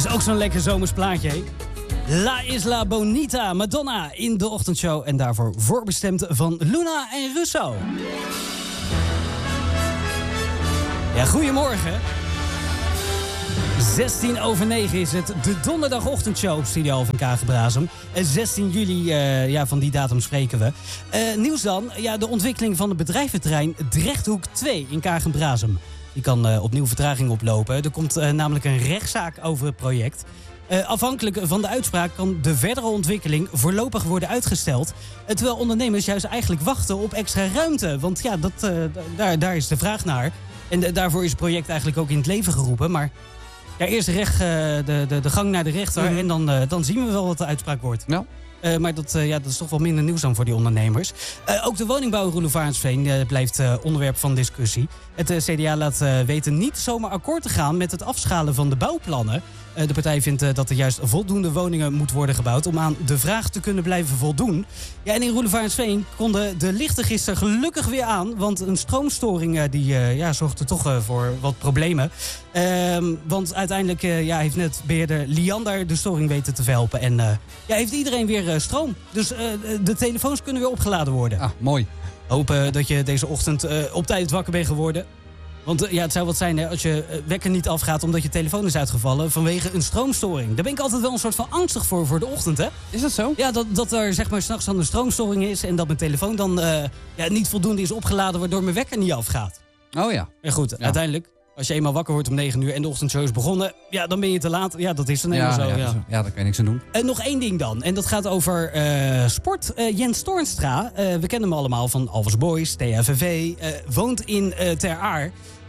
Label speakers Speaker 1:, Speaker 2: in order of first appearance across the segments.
Speaker 1: is ook zo'n lekker zomers plaatje, hè? La Isla Bonita, Madonna in de ochtendshow. En daarvoor voorbestemd van Luna en Russo. Ja, goedemorgen. 9:16 is het, de donderdagochtendshow op Studio van Kagenbrazem. 16 juli, van die datum spreken we. Nieuws dan, de ontwikkeling van de bedrijventerrein Drechthoek 2 in Kagenbrazem. Die kan opnieuw vertraging oplopen. Er komt namelijk een rechtszaak over het project. Afhankelijk van de uitspraak kan de verdere ontwikkeling voorlopig worden uitgesteld. Terwijl ondernemers juist eigenlijk wachten op extra ruimte. Want ja, daar is de vraag naar. En daarvoor is het project eigenlijk ook in het leven geroepen. Maar ja, eerst de gang naar de rechter en dan zien we wel wat de uitspraak wordt. Ja. Maar dat is toch wel minder nieuws dan voor die ondernemers. Ook de woningbouw Roelofarensveen blijft onderwerp van discussie. Het CDA laat weten niet zomaar akkoord te gaan met het afschalen van de bouwplannen. De partij vindt dat er juist voldoende woningen moet worden gebouwd om aan de vraag te kunnen blijven voldoen. Ja, en in Roelofarensveen konden de lichten gisteren gelukkig weer aan. Want een stroomstoring zorgde toch voor wat problemen. Want uiteindelijk heeft net beheerder Liander de storing weten te verhelpen. En heeft iedereen weer stroom. Dus de telefoons kunnen weer opgeladen worden.
Speaker 2: Ah, mooi.
Speaker 1: Hopen dat je deze ochtend op tijd wakker bent geworden. Want het zou wat zijn als je wekker niet afgaat omdat je telefoon is uitgevallen vanwege een stroomstoring. Daar ben ik altijd wel een soort van angstig voor de ochtend, hè?
Speaker 2: Is dat zo?
Speaker 1: Ja, dat er zeg maar 's nachts dan een stroomstoring is en dat mijn telefoon dan niet voldoende is opgeladen waardoor mijn wekker niet afgaat.
Speaker 2: Oh ja.
Speaker 1: En goed, uiteindelijk, als je eenmaal wakker wordt om 9 uur en de ochtendshow is begonnen, dan ben je te laat. Ja, dat is dan helemaal zo.
Speaker 2: Ja, daar kan je niks aan doen.
Speaker 1: Nog één ding dan. En dat gaat over sport. Jens Toornstra, we kennen hem allemaal van Alphas Boys, TFV, woont in Ter Aar.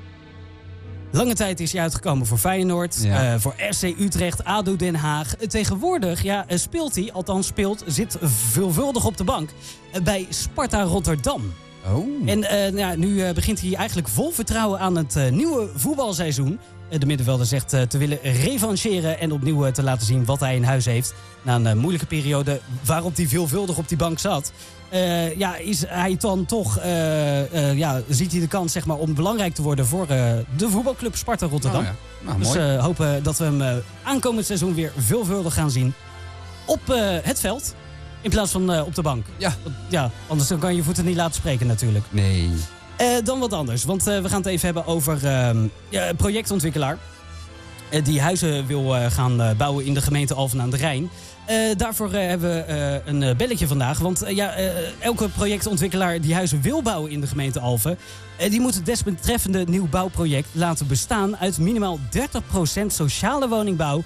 Speaker 1: Lange tijd is hij uitgekomen voor Feyenoord, voor FC Utrecht, ADO Den Haag. Tegenwoordig zit veelvuldig op de bank bij Sparta Rotterdam.
Speaker 2: Oh.
Speaker 1: En nu begint hij eigenlijk vol vertrouwen aan het nieuwe voetbalseizoen. De middenvelder zegt te willen revancheren en opnieuw te laten zien wat hij in huis heeft. Na een moeilijke periode waarop hij veelvuldig op die bank zat. Is hij dan toch, ziet hij de kans zeg maar, om belangrijk te worden voor de voetbalclub Sparta Rotterdam.
Speaker 2: Oh ja. Nou,
Speaker 1: dus
Speaker 2: mooi.
Speaker 1: hopen dat we hem aankomend seizoen weer veelvuldig gaan zien op het veld. In plaats van op de bank. Ja, anders dan kan je je voeten niet laten spreken natuurlijk.
Speaker 2: Nee.
Speaker 1: Dan wat anders, want we gaan het even hebben over een projectontwikkelaar. Die huizen wil gaan bouwen in de gemeente Alphen aan de Rijn. Daarvoor hebben we een belletje vandaag. Want elke projectontwikkelaar die huizen wil bouwen in de gemeente Alphen, die moet het desbetreffende nieuw bouwproject laten bestaan uit minimaal 30% sociale woningbouw,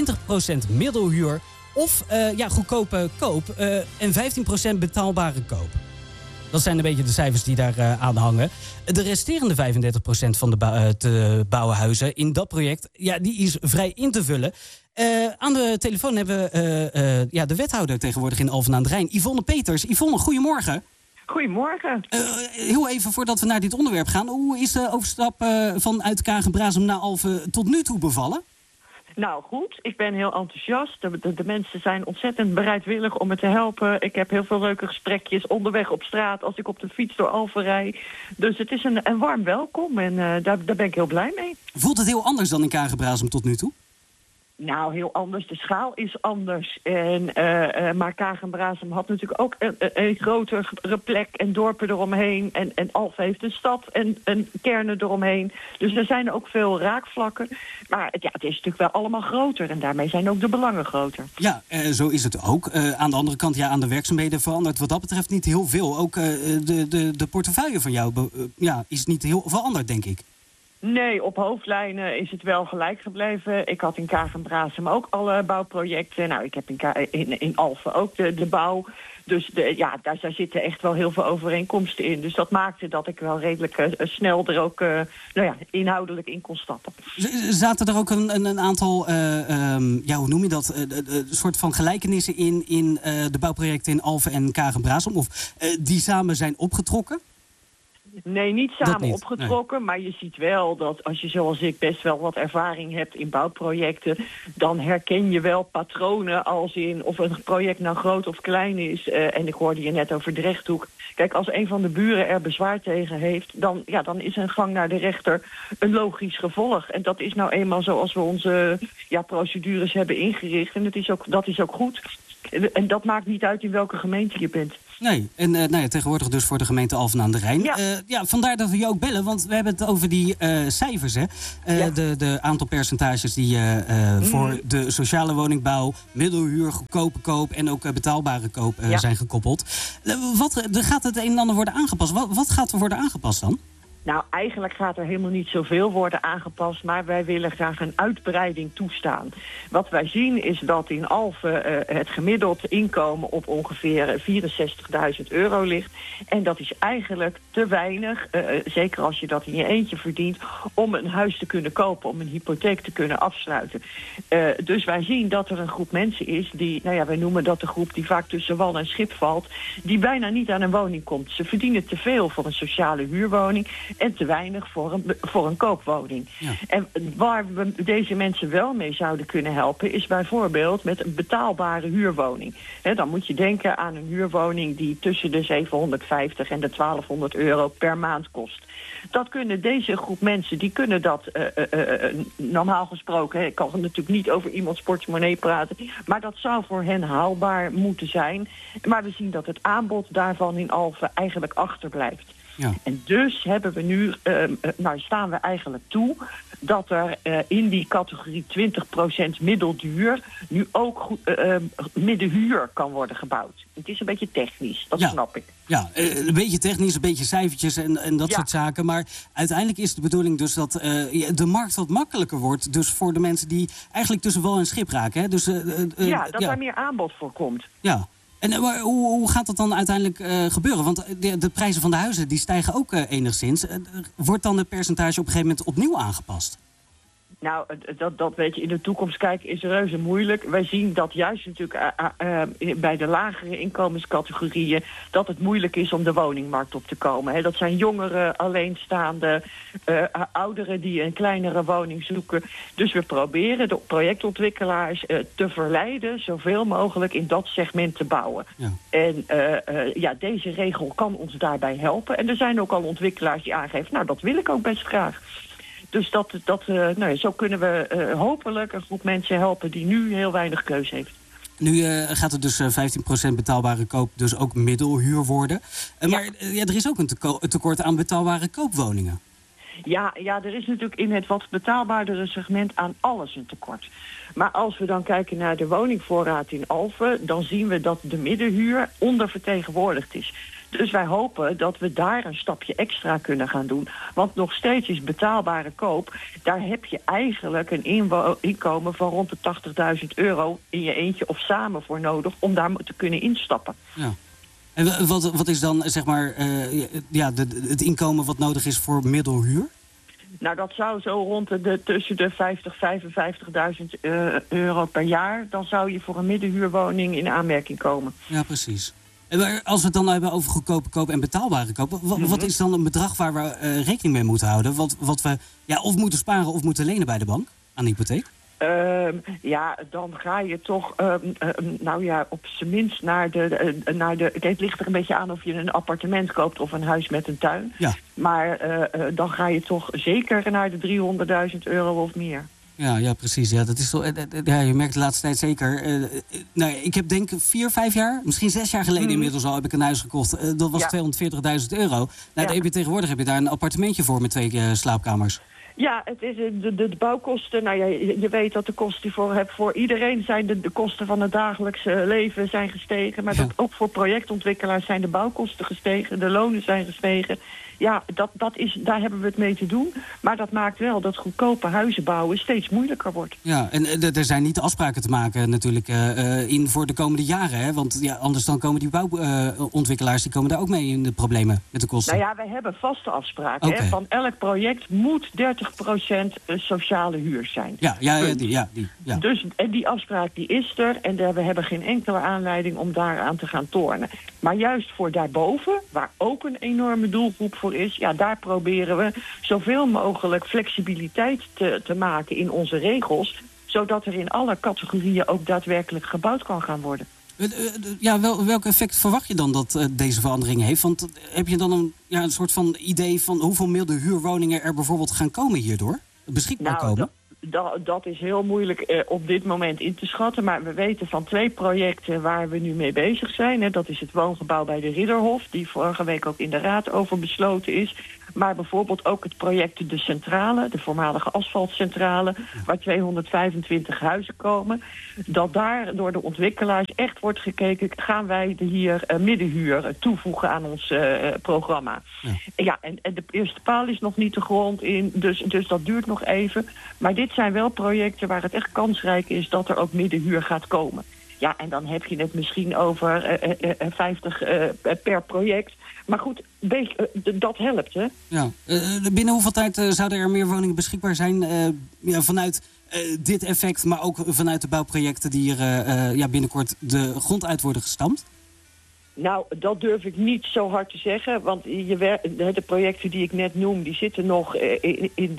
Speaker 1: 20% middelhuur of goedkope koop en 15% betaalbare koop. Dat zijn een beetje de cijfers die daar aan hangen. De resterende 35% van de te bouwen huizen in dat project, die is vrij in te vullen. Aan de telefoon hebben we de wethouder tegenwoordig in Alphen aan de Rijn, Yvonne Peters. Yvonne, goedemorgen.
Speaker 3: Goedemorgen.
Speaker 1: Heel even voordat we naar dit onderwerp gaan. Hoe is de overstap vanuit Kagenbrazem naar Alphen tot nu toe bevallen?
Speaker 3: Nou goed, ik ben heel enthousiast. De mensen zijn ontzettend bereidwillig om me te helpen. Ik heb heel veel leuke gesprekjes onderweg op straat als ik op de fiets door Alphen rijd. Dus het is een warm welkom en daar ben ik heel blij mee.
Speaker 1: Voelt het heel anders dan in Kagenbrazem tot nu toe?
Speaker 3: Nou, heel anders. De schaal is anders. Maar Kagenbrazem had natuurlijk ook een grotere plek en dorpen eromheen. En Alphen heeft een stad en kernen eromheen. Dus er zijn ook veel raakvlakken. Maar het is natuurlijk wel allemaal groter. En daarmee zijn ook de belangen groter. Ja,
Speaker 1: zo is het ook. Aan de andere kant, aan de werkzaamheden verandert wat dat betreft niet heel veel. Ook de portefeuille van jou is niet heel veranderd, denk ik.
Speaker 3: Nee, op hoofdlijnen is het wel gelijk gebleven. Ik had in Kagenbrazem ook alle bouwprojecten. Nou, ik heb in Alphen ook de bouw. Dus daar zitten echt wel heel veel overeenkomsten in. Dus dat maakte dat ik wel redelijk snel er ook inhoudelijk in kon stappen.
Speaker 1: Zaten er ook een aantal, hoe noem je dat, soort van gelijkenissen in de bouwprojecten in Alphen en Kagenbrazem? Of die samen zijn opgetrokken?
Speaker 3: Nee, niet samen opgetrokken, maar je ziet wel dat als je zoals ik best wel wat ervaring hebt in bouwprojecten, dan herken je wel patronen als in of een project nou groot of klein is. En ik hoorde je net over de rechthoek. Kijk, als een van de buren er bezwaar tegen heeft, dan is een gang naar de rechter een logisch gevolg. En dat is nou eenmaal zoals we onze procedures hebben ingericht. En dat is ook goed. En dat maakt niet uit in welke gemeente je bent.
Speaker 1: Nee, en tegenwoordig dus voor de gemeente Alphen aan de Rijn. Ja. Vandaar dat we je ook bellen, want we hebben het over die cijfers. Hè? De aantal percentages die voor de sociale woningbouw, middelhuur, goedkope koop en ook betaalbare koop zijn gekoppeld. Er gaat het een en ander worden aangepast. Wat gaat er worden aangepast dan?
Speaker 3: Nou, eigenlijk gaat er helemaal niet zoveel worden aangepast, maar wij willen graag een uitbreiding toestaan. Wat wij zien is dat in Alphen het gemiddeld inkomen op ongeveer €64.000 ligt. En dat is eigenlijk te weinig, zeker als je dat in je eentje verdient, om een huis te kunnen kopen, om een hypotheek te kunnen afsluiten. Dus wij zien dat er een groep mensen is die, wij noemen dat de groep die vaak tussen wal en schip valt, die bijna niet aan een woning komt. Ze verdienen te veel voor een sociale huurwoning en te weinig voor een koopwoning. Ja. En waar we deze mensen wel mee zouden kunnen helpen is bijvoorbeeld met een betaalbare huurwoning. Dan moet je denken aan een huurwoning die tussen de €750 en de €1200 per maand kost. Dat kunnen deze groep mensen, die kunnen dat normaal gesproken, ik kan natuurlijk niet over iemands portemonnee praten, maar dat zou voor hen haalbaar moeten zijn. Maar we zien dat het aanbod daarvan in Alphen eigenlijk achterblijft. Ja. En dus hebben we nu, staan we eigenlijk toe dat er in die categorie 20% middelduur nu ook middenhuur kan worden gebouwd. Het is een beetje technisch, dat snap ik.
Speaker 1: Ja, een beetje technisch, een beetje cijfertjes en dat soort zaken. Maar uiteindelijk is de bedoeling dus dat de markt wat makkelijker wordt. Dus voor de mensen die eigenlijk tussen wal en schip raken. Hè? Dus,
Speaker 3: daar meer aanbod voor komt.
Speaker 1: Ja. En hoe gaat dat dan uiteindelijk gebeuren? Want de prijzen van de huizen die stijgen ook enigszins. Wordt dan het percentage op een gegeven moment opnieuw aangepast?
Speaker 3: Nou, dat weet je, in de toekomst kijken is reuze moeilijk. Wij zien dat juist natuurlijk bij de lagere inkomenscategorieën dat het moeilijk is om de woningmarkt op te komen. Hè. Dat zijn jongeren, alleenstaande, ouderen die een kleinere woning zoeken. Dus we proberen de projectontwikkelaars te verleiden zoveel mogelijk in dat segment te bouwen. Ja. En deze regel kan ons daarbij helpen. En er zijn ook al ontwikkelaars die aangeven, dat wil ik ook best graag. Dus zo kunnen we hopelijk een groep mensen helpen die nu heel weinig keus heeft.
Speaker 1: Nu gaat het dus 15% betaalbare koop dus ook middelhuur worden. Maar er is ook een tekort aan betaalbare koopwoningen.
Speaker 3: Ja, er is natuurlijk in het wat betaalbaardere segment aan alles een tekort. Maar als we dan kijken naar de woningvoorraad in Alphen, dan zien we dat de middenhuur ondervertegenwoordigd is. Dus wij hopen dat we daar een stapje extra kunnen gaan doen. Want nog steeds is betaalbare koop, daar heb je eigenlijk een inkomen van rond de €80.000 in je eentje of samen voor nodig om daar te kunnen instappen. Ja.
Speaker 1: En wat is dan zeg maar het inkomen wat nodig is voor middelhuur?
Speaker 3: Nou, dat zou zo rond tussen de €50.000 en €55.000 per jaar. Dan zou je voor een middenhuurwoning in aanmerking komen.
Speaker 1: Ja, precies. Maar als we het dan hebben over goedkope koop en betaalbare koop, wat is dan een bedrag waar we rekening mee moeten houden? Wat we of moeten sparen of moeten lenen bij de bank aan de hypotheek?
Speaker 3: Dan ga je toch op zijn minst naar de... Het ligt er een beetje aan of je een appartement koopt of een huis met een tuin. Ja. Maar dan ga je toch zeker naar de €300.000 of meer.
Speaker 1: Ja, precies. Ja, dat is toch, je merkt de laatste tijd zeker. Ik heb denk 4, 5 jaar, misschien 6 jaar geleden inmiddels al heb ik een huis gekocht. Dat was €240.000. Tegenwoordig heb je daar een appartementje voor met 2 slaapkamers.
Speaker 3: Ja, het is de bouwkosten. Je weet dat de kosten die je hebt voor iedereen zijn de kosten van het dagelijkse leven zijn gestegen. Maar ook voor projectontwikkelaars zijn de bouwkosten gestegen, de lonen zijn gestegen. Ja, daar hebben we het mee te doen. Maar dat maakt wel dat goedkope huizen bouwen steeds moeilijker wordt.
Speaker 1: Ja, en er zijn niet afspraken te maken natuurlijk voor de komende jaren. Hè? Want anders dan komen die bouwontwikkelaars die komen daar ook mee in de problemen met de kosten.
Speaker 3: Wij hebben vaste afspraken. Okay. Hè? Van elk project moet 30% sociale huur zijn.
Speaker 1: Ja.
Speaker 3: Dus die afspraak die is er. En we hebben geen enkele aanleiding om daaraan te gaan tornen. Maar juist voor daarboven, waar ook een enorme doelgroep voor voor is, ja, daar proberen we zoveel mogelijk flexibiliteit te maken in onze regels, zodat er in alle categorieën ook daadwerkelijk gebouwd kan gaan worden.
Speaker 1: Welk effect verwacht je dan dat deze verandering heeft? Want heb je dan een soort van idee van hoeveel milde huurwoningen er bijvoorbeeld gaan komen hierdoor? Beschikbaar komen?
Speaker 3: Dat is heel moeilijk op dit moment in te schatten. Maar we weten van 2 projecten waar we nu mee bezig zijn. Hè. Dat is het woongebouw bij de Ridderhof, die vorige week ook in de Raad over besloten is. Maar bijvoorbeeld ook het project De Centrale, de voormalige asfaltcentrale, waar 225 huizen komen. Dat daar door de ontwikkelaars echt wordt gekeken, gaan wij hier middenhuur toevoegen aan ons programma. Ja, en de eerste paal is nog niet de grond in, dus dat duurt nog even. Maar dit zijn wel projecten waar het echt kansrijk is dat er ook middenhuur gaat komen. Ja, en dan heb je het misschien over 50 per project. Maar goed, dat helpt, hè? Ja.
Speaker 1: Binnen hoeveel tijd zouden er meer woningen beschikbaar zijn? Vanuit dit effect, maar ook vanuit de bouwprojecten die er binnenkort de grond uit worden gestampt?
Speaker 3: Nou, dat durf ik niet zo hard te zeggen. Want de projecten die ik net noem, die zitten nog in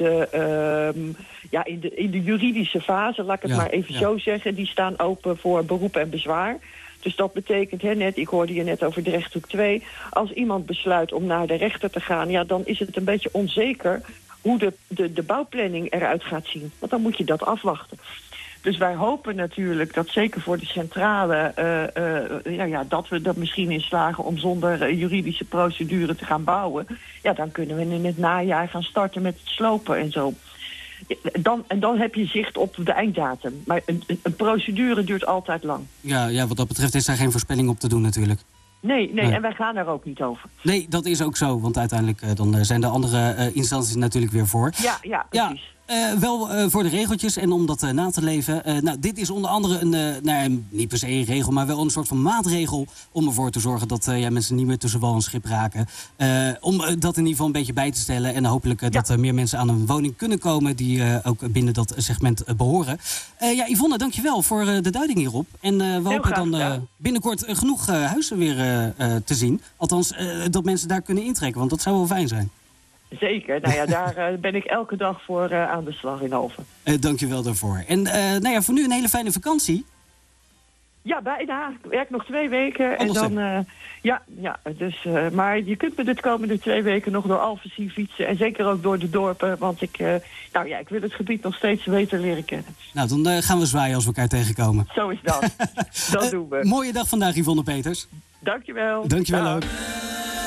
Speaker 3: de juridische fase, laat ik het maar even zo zeggen. Die staan open voor beroep en bezwaar. Dus dat betekent, ik hoorde je net over Drechthoek 2... als iemand besluit om naar de rechter te gaan, ja, dan is het een beetje onzeker hoe de bouwplanning eruit gaat zien. Want dan moet je dat afwachten. Dus wij hopen natuurlijk dat zeker voor de centrale, dat we er misschien in slagen om zonder juridische procedure te gaan bouwen. Ja, dan kunnen we in het najaar gaan starten met het slopen en zo. Dan heb je zicht op de einddatum. Maar een procedure duurt altijd lang.
Speaker 1: Ja, wat dat betreft is daar geen voorspelling op te doen natuurlijk.
Speaker 3: Nee, en wij gaan er ook niet over.
Speaker 1: Nee, dat is ook zo, want uiteindelijk dan zijn de andere instanties natuurlijk weer voor.
Speaker 3: Ja, precies.
Speaker 1: Wel voor de regeltjes en om dat na te leven. Dit is onder andere niet per se een regel, maar wel een soort van maatregel om ervoor te zorgen dat mensen niet meer tussen wal en schip raken. Om dat in ieder geval een beetje bij te stellen en hopelijk dat meer mensen aan een woning kunnen komen die ook binnen dat segment behoren. Yvonne, dankjewel voor de duiding hierop. En we hopen dan binnenkort genoeg huizen weer te zien. Althans, dat mensen daar kunnen intrekken, want dat zou wel fijn zijn.
Speaker 3: Zeker. Daar ben ik elke dag voor aan de slag in Alphen.
Speaker 1: Dank je wel daarvoor. En voor nu een hele fijne vakantie.
Speaker 3: Ja, bijna. Ik werk nog 2 weken. En dan, maar je kunt me de komende 2 weken nog door Alphen zien fietsen. En zeker ook door de dorpen. Want ik wil het gebied nog steeds beter leren kennen. Nou,
Speaker 1: dan gaan we zwaaien als we elkaar tegenkomen.
Speaker 3: Zo is dat. Dat doen we.
Speaker 1: Mooie dag vandaag, Yvonne Peters.
Speaker 3: Dankjewel.
Speaker 1: Dankjewel ook.